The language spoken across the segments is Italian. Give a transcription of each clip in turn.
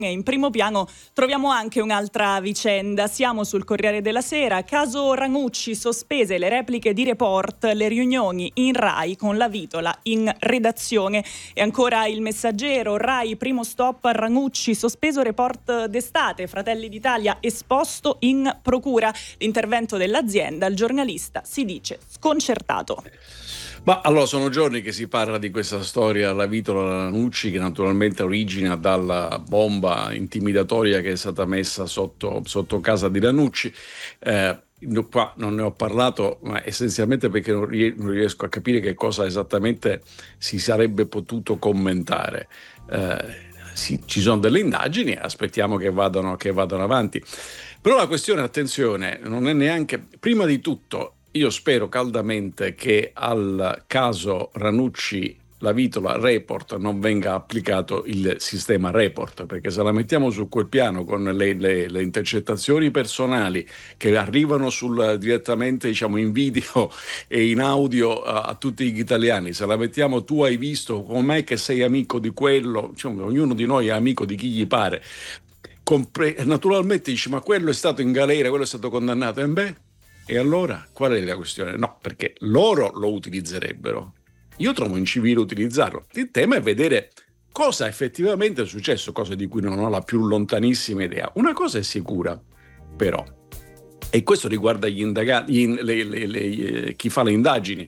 In primo piano troviamo anche un'altra vicenda. Siamo sul Corriere della Sera. Caso Ranucci, sospese le repliche di Report, le riunioni in Rai con la Vitola in redazione. E ancora Il Messaggero, Rai, primo stop a Ranucci, sospeso Report d'estate, Fratelli d'Italia esposto in procura. L'intervento dell'azienda, il giornalista si dice sconcertato. Ma allora sono giorni che si parla di questa storia alla Vitola Ranucci, che naturalmente origina dalla bomba intimidatoria che è stata messa sotto casa di Ranucci. Qua non ne ho parlato, ma essenzialmente perché non riesco a capire che cosa esattamente si sarebbe potuto commentare. Ci sono delle indagini, aspettiamo che vadano avanti. Però la questione, attenzione, non è neanche, prima di tutto, io spero caldamente che al caso Ranucci La Vitola Report non venga applicato il sistema Report, perché se la mettiamo su quel piano con le intercettazioni personali che arrivano direttamente, diciamo, in video e in audio a tutti gli italiani, se la mettiamo tu hai visto com'è che sei amico di quello, diciamo, ognuno di noi è amico di chi gli pare, naturalmente dici ma quello è stato in galera, quello è stato condannato, e allora qual è la questione? No, perché loro lo utilizzerebbero. Io trovo incivile utilizzarlo. Il tema è vedere cosa effettivamente è successo, cose di cui non ho la più lontanissima idea. Una cosa è sicura, però, e questo riguarda gli indagati, chi fa le indagini.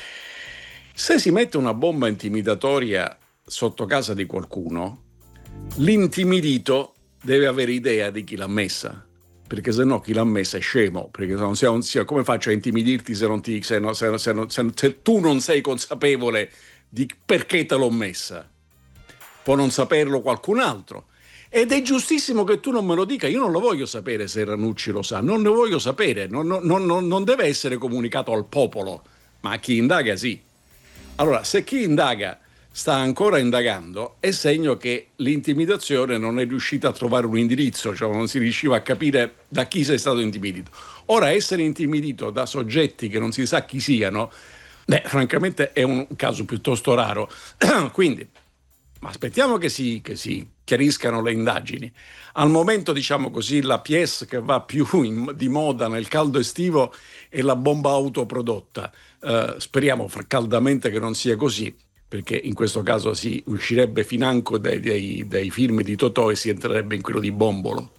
Se si mette una bomba intimidatoria sotto casa di qualcuno, l'intimidito deve avere idea di chi l'ha messa, perché se no chi l'ha messa è scemo, perché se non come faccio a intimidirti se tu non sei consapevole di perché te l'ho messa? Può non saperlo qualcun altro. Ed è giustissimo che tu non me lo dica, io non lo voglio sapere se Ranucci lo sa, non ne voglio sapere, non deve essere comunicato al popolo, ma a chi indaga sì. Allora, se chi indaga sta ancora indagando, è segno che l'intimidazione non è riuscita a trovare un indirizzo, cioè non si riusciva a capire da chi sei stato intimidito. Ora, essere intimidito da soggetti che non si sa chi siano, francamente è un caso piuttosto raro. Quindi, aspettiamo che si chiariscano le indagini. Al momento, diciamo così, la pièce che va più di moda nel caldo estivo è la bomba autoprodotta. Speriamo caldamente che non sia così, perché in questo caso si uscirebbe financo dai film di Totò e si entrerebbe in quello di Bombolo.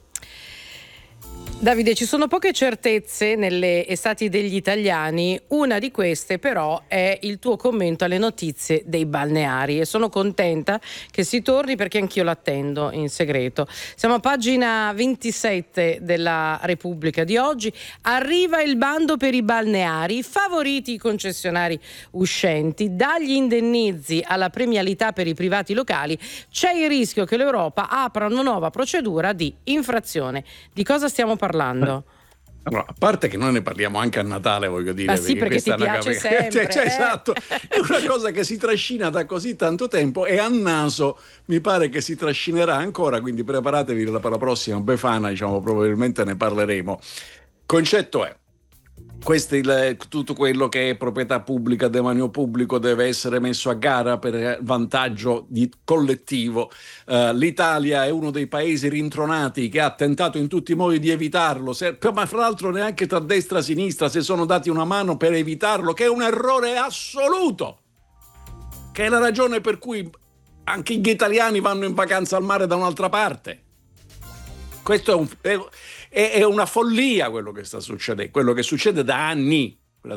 Davide, ci sono poche certezze nelle estati degli italiani, una di queste però è il tuo commento alle notizie dei balneari e sono contenta che si torni perché anch'io l'attendo in segreto. Siamo a pagina 27 della Repubblica di oggi, arriva il bando per i balneari, favoriti i concessionari uscenti, dagli indennizi alla premialità per i privati locali, c'è il rischio che l'Europa apra una nuova procedura di infrazione. Di cosa stiamo parlando? Allora, a parte che noi ne parliamo anche a Natale, voglio dire. Ma sì, perché ti piace sempre. Esatto, è una cosa che si trascina da così tanto tempo e a naso mi pare che si trascinerà ancora, quindi preparatevi per la prossima Befana, diciamo, probabilmente ne parleremo. Concetto è: tutto quello che è proprietà pubblica, demanio pubblico, deve essere messo a gara per vantaggio collettivo. L'Italia è uno dei paesi rintronati che ha tentato in tutti i modi di evitarlo, ma fra l'altro neanche tra destra e sinistra si sono dati una mano per evitarlo, che è un errore assoluto, che è la ragione per cui anche gli italiani vanno in vacanza al mare da un'altra parte. Questo è una follia quello che sta succedendo, quello che succede da anni.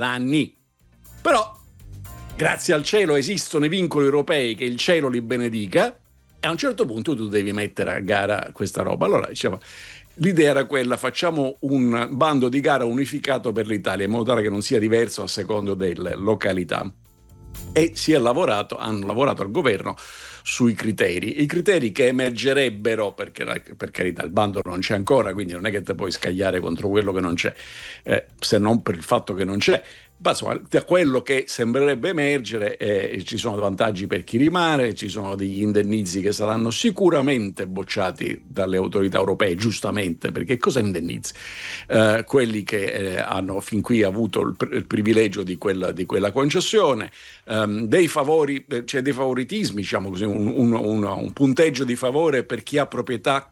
Però, grazie al cielo, esistono i vincoli europei, che il cielo li benedica, e a un certo punto tu devi mettere a gara questa roba. Allora, diciamo, l'idea era quella: facciamo un bando di gara unificato per l'Italia, in modo tale che non sia diverso a secondo delle località. E hanno lavorato al governo sui criteri. I criteri che emergerebbero, perché per carità il bando non c'è ancora, quindi non è che te puoi scagliare contro quello che non c'è, se non per il fatto che non c'è. Ma insomma, da quello che sembrerebbe emergere, ci sono vantaggi per chi rimane, ci sono degli indennizi che saranno sicuramente bocciati dalle autorità europee, giustamente, perché cosa indennizi? Quelli che hanno fin qui avuto il privilegio di quella concessione, dei favori, cioè dei favoritismi, diciamo così, un punteggio di favore per chi ha proprietà